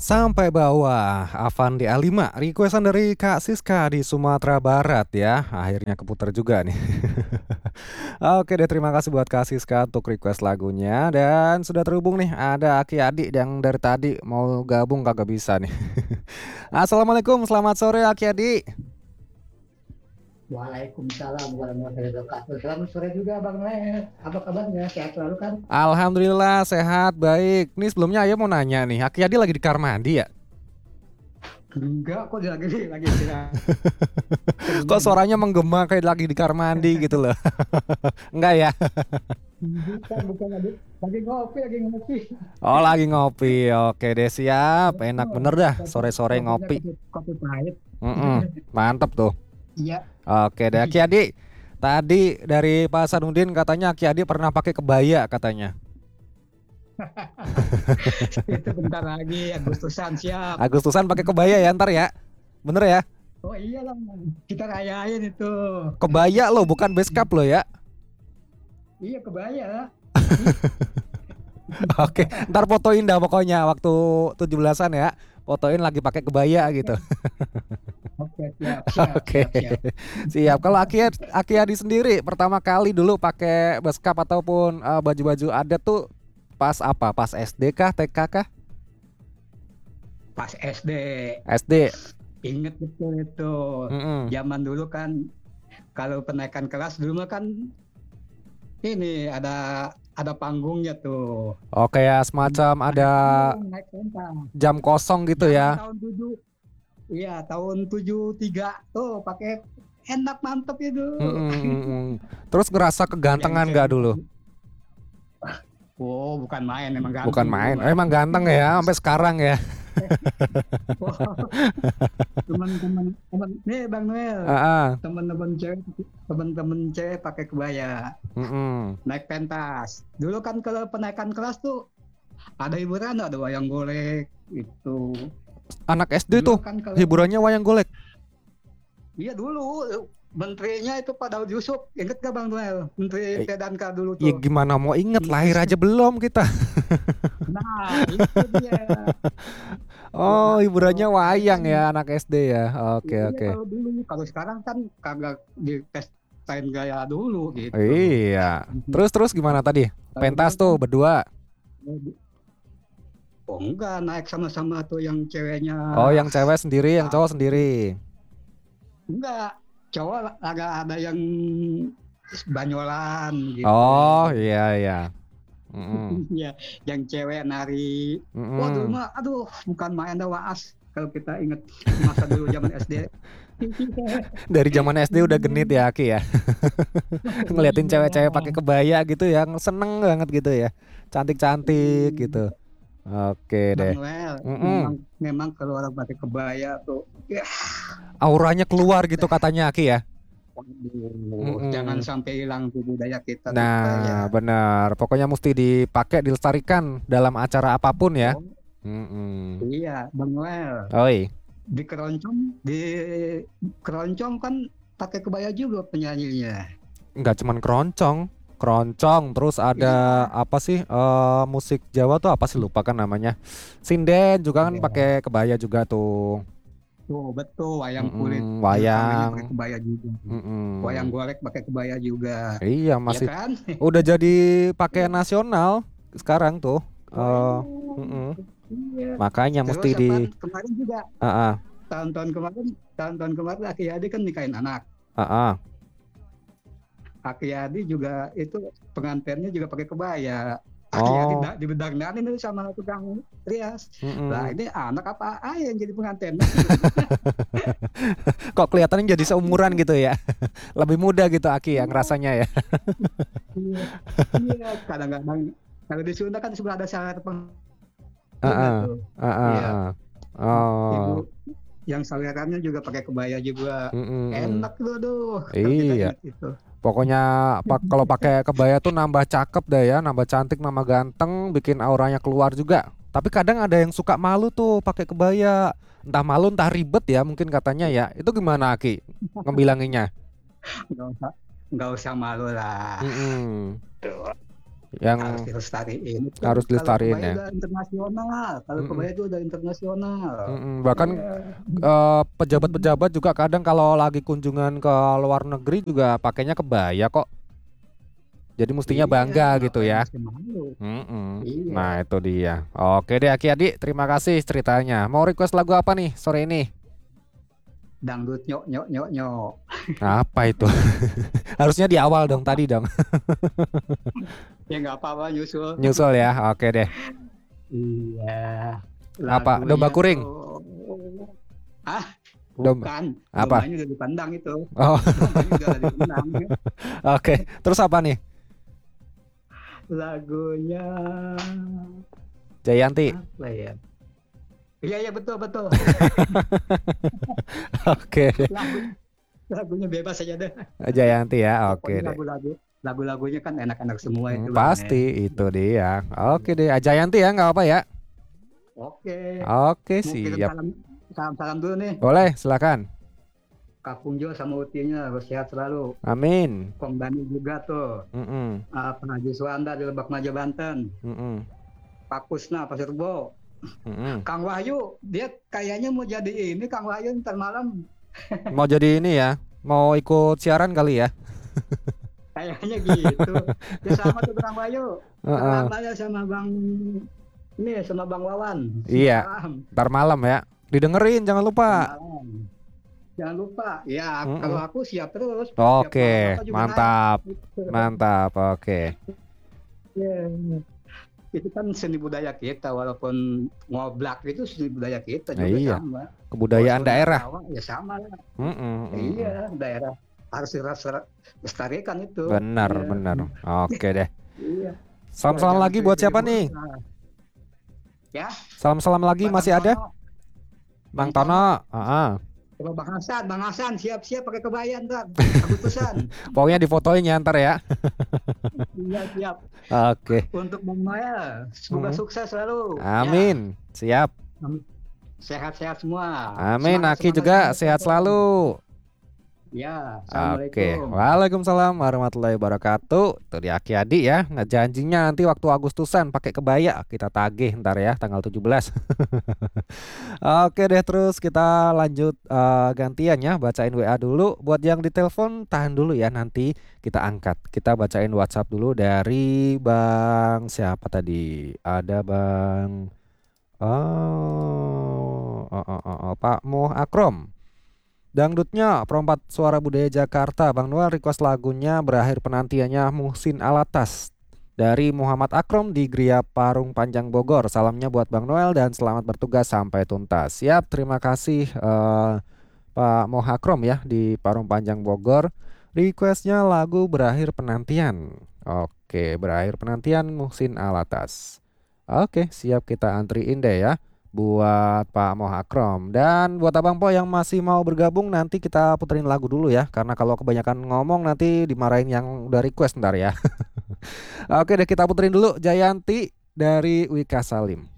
Sampai bawah, Avandi A5, requestan dari Kak Siska di Sumatera Barat ya. Akhirnya keputar juga nih. Oke deh, terima kasih buat Kak Siska untuk request lagunya. Dan sudah terhubung nih, ada Aki Adi yang dari tadi mau gabung kagak bisa nih. Assalamualaikum, selamat sore Aki Adi. Waalaikumsalam warahmatullahi wabarakatuh. Selamat sore juga Bang Leo. Apa kabarnya? Sehat selalu kan? Alhamdulillah sehat, baik. Nih sebelumnya Ayah mau nanya nih, Aki Adi lagi di kamar mandi ya? Enggak, kok lagi istirahat di rumah Kok aja. suaranya menggema kayak lagi di kamar mandi gitu loh. Enggak ya? Bukan lagi ngopi, lagi ngopi. Oh lagi ngopi, oke deh siap. Enak Oh, bener dah kopi, sore-sore kopinya ngopi. kopi pahit. Mm-mm, mantep tuh. Iya, Oke deh Aki Adi. Tadi dari Pak Sanudin katanya Aki Adi pernah pakai kebaya katanya. itu bentar lagi Agustusan siap. Agustusan pakai kebaya ya ntar ya. Bener ya? Oh iyalah, kita rayain itu. Kebaya loh bukan base cap loh ya. Iya kebaya. Oke, ntar fotoin dah pokoknya waktu 17-an ya. Fotoin lagi pakai kebaya gitu. Oke, siap, siap, Oke, siap, siap. siap. Kalau Aki Adi sendiri pertama kali dulu pakai beskap ataupun baju-baju adat tuh pas apa? Pas SD kah, TK kah? Pas SD, SD. inget betul itu. Mm-mm. Zaman dulu kan kalau penaikan kelas dulu mah kan ini ada panggungnya tuh. Oh, kayak semacam ada Ada panggung naik pentas. jam kosong gitu Zaman ya. tahun 7, iya tahun 73 tuh pakai enak mantep itu. Mm-mm, mm-mm. Terus ngerasa Yang kegantengan gak cewek, dulu? oh bukan main emang Bukan ganteng dulu main. mah. Emang ganteng ya sampai sekarang ya. Wah, teman-teman nih Bang Noel, Ah, ah. teman-teman cewek pakai kebaya Mm-mm. naik pentas. Dulu kan kalau penaikan kelas tuh ada hiburan, ada wayang golek itu. Anak SD Dulu tuh kan kalau hiburannya wayang golek. iya dulu menterinya itu Pak Daud Yusuf, inget gak Bang Noel? Menteri Eh, Pedanka dulu Ya tuh. gimana mau inget lahir Iya. aja belum kita. Nah, itu dia. Oh, hiburannya Kalau wayang kan ya anak SD ya. Oke, iya oke. kalau dulu, kalau sekarang kan kagak dipestain gaya dulu gitu. Iya. Terus gimana tadi? Kalau dulu Pentas tuh kan berdua. oh enggak naik sama-sama tuh yang ceweknya. Oh, yang cewek sendiri, yang Ah, cowok sendiri. enggak, cowok agak ada yang banyolan gitu. Oh, iya iya. Mm-mm. Ya, yang cewek nari. Wah dulu Mm-mm. mah, aduh, bukan main dah waas. Kalau kita inget masa dulu zaman SD. Dari zaman SD udah genit ya Aki ya. Ngeliatin cewek-cewek pakai Iya, kebaya gitu yang seneng banget gitu ya. Cantik-cantik gitu. Oke Bang deh. Noel, Mm-mm. memang kalau orang pakai kebaya tuh, ya, Auranya keluar gitu dah, katanya Aki ya. waduh, jangan Mm-mm. sampai hilang tuh budaya kita tuh Nah, kebaya. benar. Pokoknya mesti dipakai, dilestarikan dalam acara apapun ya. Oh, Mm-mm. iya, Bang Noel. Oi, Di keroncong kan pakai kebaya juga penyanyinya. nggak cuman keroncong, keroncong, terus ada Iya, apa sih? Musik Jawa tuh apa sih lupa kan namanya? Sinden juga kan iya. pakai kebaya juga tuh. Tuh betul, wayang kulit Mm-mm, bulu tangkisnya pakai wayang. kebaya juga. Wayang Mm-mm. golek pakai kebaya juga. Iya Ya masih kan? udah jadi pakaian nasional sekarang tuh. Oh iya. eh mm-mm. Iya. Makanya mesti Terus di apa kemarin juga ah ah tahun-tahun kemarin tahun-tahun kemarin Aki Yadi kan nikahin anak. ah ah. Aki Yadi juga itu pengantinnya juga pakai kebaya. Aki Yadi Oh, dibedang-bedangin itu sama tukang rias. Lah mm-mm. ini anak apa yang jadi pengantin? Kok kelihatannya jadi seumuran gitu ya? Lebih muda gitu Aki yang rasanya ya. Iya, iya. Kadang-kadang kalau di Sunda kan sudah ada syarat pengantinnya Heeh. tuh. Heeh, Iya, heeh. Oh, ibu yang sawerannya juga pakai kebaya juga. mm. Enak tuh, aduh, kalau kita Iya. ingat itu. Pokoknya kalau pakai kebaya tuh nambah cakep deh ya, nambah cantik, nambah ganteng, bikin auranya keluar juga. Tapi kadang ada yang suka malu tuh pakai kebaya. Entah malu, entah ribet ya, mungkin katanya ya. Itu gimana Aki? Ngebilanginnya? Nggak usah, nggak usah malu lah. Mm-mm. Tuh. harus Yang dilestariin itu. harus Kalau dilestariin kebaya ya. udah internasional, kalau Mm-mm. kebaya itu udah internasional. Bahkan Iya. pejabat-pejabat juga kadang kalau lagi kunjungan ke luar negeri juga pakainya kebaya kok. Jadi mestinya Iya, bangga gitu ngapain ya. mesti malu? Iya, Nah itu dia. Oke deh Aki Adi, terima kasih ceritanya. Mau request lagu apa nih sore ini? dangdut nyok nyok nyok nyok. Apa itu? Harusnya di awal dong tadi dong. Ya nggak apa-apa nyusul. Nyusul ya. Oke deh. Iya, Apa? Domba lagunya kuring? tuh. Ah, Domba. bukan. Apa? Dombanya udah dipandang itu. Oh, Dombanya udah dipandang. oke. Terus apa nih? Lagunya Jayanti. apa ya? Iya, iya betul betul. Oke deh. Lagu lagunya bebas aja deh. Jayanti ya. Oke Pokoknya deh. lagu-lagunya kan enak-enak semua itu bang ya. Pasti itu dia. Oke deh. Jayanti ya, nggak apa ya? Oke, Oke, mau kirim siap. salam dulu nih. Boleh, silakan. Kak Punjo sama Utinya harus sehat selalu. Amin. Kong Dani juga tuh. Mm-mm. Pengaji Suanda di Lebak Majo Banten. Mm-mm. Pak Kusna Pasir Bo. Mm-mm. Kang Wahyu, dia kayaknya mau jadi ini Kang Wahyu ntar malam. Mau jadi ini ya? Mau ikut siaran kali ya? Kayaknya gitu. Ya sama tuh Kang Wahyu. Heeh. Terlambat ya sama Bang ini sama Bang Wawan. Iya, Malam. ntar malam ya. Didengerin, jangan lupa. Malam. Jangan lupa. Ya kalau Mm-mm. aku siap terus. Tiap malam Oke, apa juga mantap. naik. Mantap, oke. Ya. Itu kan seni budaya kita, walaupun ngoblak itu seni budaya kita Nah, juga iya, sama. kebudayaan Bosona daerah. Jawa ya sama lah. Mm-mm, mm-mm. Iya, daerah harus dilestarikan itu. Benar, Iya, benar. Oke deh. iya. Ya Salam-salam jangan lagi buat siapa ribut. nih? Nah, ya, Salam-salam lagi buat Bang masih ada? Tono, Bang Bang Tono, Tono. Ah, sama Bang Hasan siap-siap pakai kebaya ntar, Agustusan. pokoknya difotoin ya ntar ya. Iya siap. Oke. Untuk Bang Noel, semoga Mm. sukses selalu. Ya, Amin. Siap. sehat-sehat semua. Amin. Semangat Aki semangat juga semangat sehat terus. selalu. Ya, Oke, assalamualaikum. waalaikumsalam warahmatullahi wabarakatuh. Itu di Aki Adi ya. Nah, janjinya nanti waktu Agustusan pakai kebaya kita tagih ntar ya tanggal 17. Oke deh, terus kita lanjut gantian ya, bacain WA dulu. Buat yang ditelepon tahan dulu ya, nanti kita angkat. Kita bacain WhatsApp dulu dari Bang siapa tadi? Ada Bang Pak Muh Akrom. Dangdutnya perempat suara budaya Jakarta. Bang Noel request lagunya berakhir penantiannya Muhsin Alatas dari Muhammad Akrom di Gria Parung Panjang Bogor. Salamnya buat Bang Noel dan selamat bertugas sampai tuntas. Siap, terima kasih Pak Moh Akrom ya di Parung Panjang Bogor. Requestnya lagu berakhir penantian. Oke, berakhir penantian Muhsin Alatas. Oke, siap kita antriin deh ya buat Pak Mohakrom. Dan buat Abang Po yang masih mau bergabung nanti kita puterin lagu dulu ya. Karena kalau kebanyakan ngomong nanti dimarahin yang udah request ntar ya. Oke deh kita puterin dulu Jayanti dari Wika Salim.